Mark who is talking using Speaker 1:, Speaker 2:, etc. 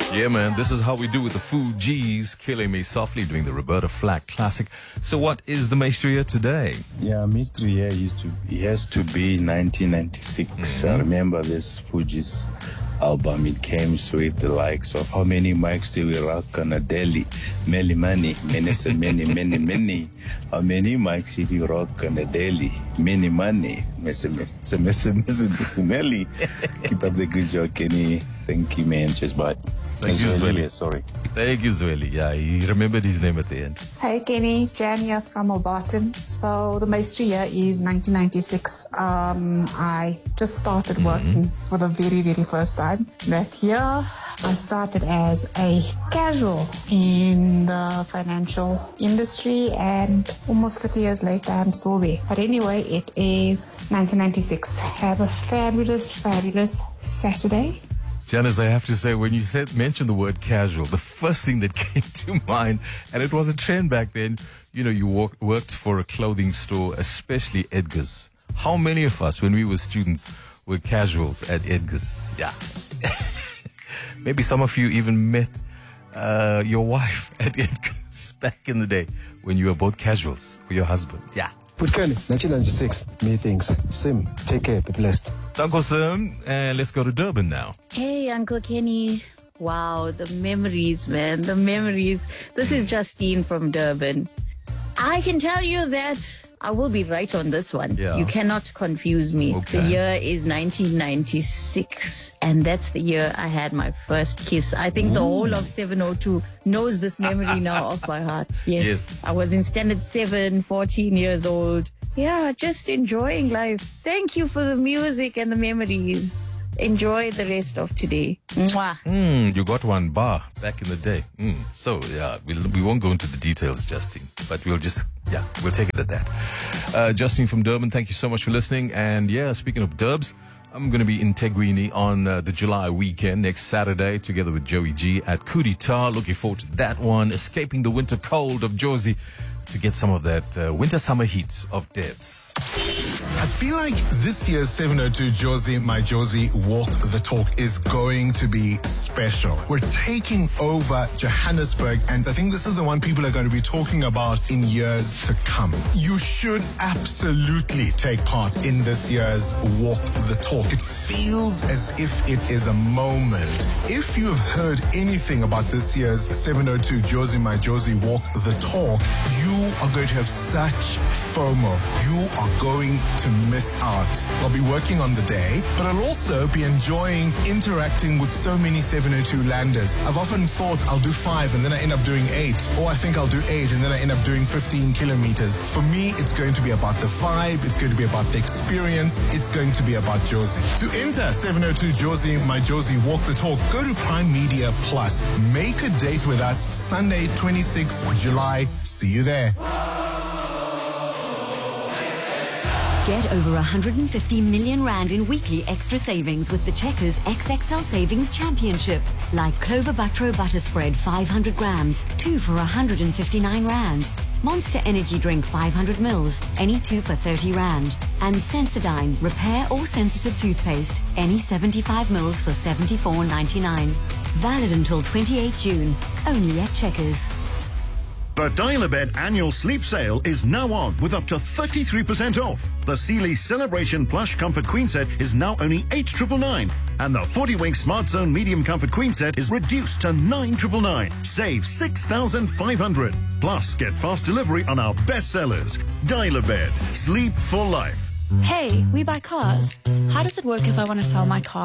Speaker 1: Yeah, man, this is how we do with the Fugees, Killing Me Softly, doing the Roberta Flack classic. So what is the mystery here today?
Speaker 2: Yeah, mystery here has to be 1996. I remember this Fugees album. It came with the likes of how many mics do we rock on a daily? Many, many. How many mics did you rock on a daily? Many, many. Smelly. Keep up the good job, Kenny. Thank you, man. Just bye.
Speaker 1: Thank you, Zweli.
Speaker 2: Sorry.
Speaker 1: Thank you, Zweli. Yeah, he remembered his name at the end.
Speaker 3: Hey Kenny, Jan here from Alberton. So the mystery year is 1996. I just started working for the very, very first time. That year, I started as a casual in the financial industry, and almost 30 years later, I'm still there. But anyway, it is 1996. Have a fabulous, fabulous Saturday.
Speaker 1: Janice, I have to say, when you mentioned the word casual, the first thing that came to mind, and it was a trend back then, you worked for a clothing store, especially Edgar's. How many of us, when we were students, were casuals at Edgar's? Yeah. Maybe some of you even met your wife at Edgar's back in the day when you were both casuals with your husband. Yeah.
Speaker 4: Putkani, 1996, Meetings. Sim, take care, be blessed.
Speaker 1: Uncle Sim, and let's go to Durban now.
Speaker 5: Hey, Uncle Kenny. Wow, the memories, man, the memories. This is Justine from Durban. I can tell you that I will be right on this one.
Speaker 1: Yeah.
Speaker 5: You cannot confuse me.
Speaker 1: Okay.
Speaker 5: The year is 1996, and that's the year I had my first kiss. I think the whole of 702 knows this memory now off by heart. Yes. I was in standard 7, 14 years old. Yeah, just enjoying life. Thank you for the music and the memories. Enjoy the rest of today. Mwah.
Speaker 1: You got one bar back in the day. So, yeah, we won't go into the details, Justine, but we'll take it at that. Justine from Durban, thank you so much for listening. And yeah, speaking of Durbs, I'm going to be in Teguini on the July weekend, next Saturday, together with Joey G at Kudita. Looking forward to that one. Escaping the winter cold of Josie to get some of that winter-summer heat of Debs.
Speaker 6: I feel like this year's 702 Josie, My Josie Walk the Talk is going to be special. We're taking over Johannesburg, and I think this is the one people are going to be talking about in years to come. You should absolutely take part in this year's Walk the Talk. It feels as if it is a moment. If you have heard anything about this year's 702 Josie, My Josie Walk the Talk, you are going to have such FOMO. You are going to miss out. I'll be working on the day, but I'll also be enjoying interacting with so many 702 landers. I've often thought I'll do 5 and then I end up doing 8, or I think I'll do 8 and then I end up doing 15 kilometers. For me, it's going to be about the vibe. It's going to be about the experience. It's going to be about Josie. To enter 702 Josie, My Josie Walk the Talk, go to Prime Media Plus. Make a date with us Sunday, 26th July. See you there.
Speaker 7: Get over 150 million rand in weekly extra savings with the Checkers XXL Savings Championship. Like Clover Butro Butter Spread 500 grams, 2 for 159 rand. Monster Energy Drink 500 mils, any 2 for 30 rand. And Sensodyne Repair or Sensitive Toothpaste, any 75 mils for 74.99. Valid until 28 June, only at Checkers.
Speaker 8: The Dial-A-Bed annual sleep sale is now on with up to 33% off. The Sealy Celebration Plush Comfort Queen Set is now only $8,999, and the 40-Wink Smart Zone Medium Comfort Queen Set is reduced to $9,999. Save $6,500. Plus, get fast delivery on our best sellers. Dial-A-Bed. Sleep for life.
Speaker 9: Hey, we buy cars. How does it work if I want to sell my car